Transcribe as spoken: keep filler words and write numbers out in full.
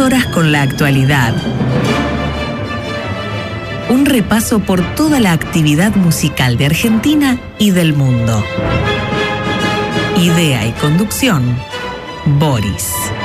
horas con la actualidad. Un repaso por toda la actividad musical de Argentina y del mundo. Idea y conducción, Boris.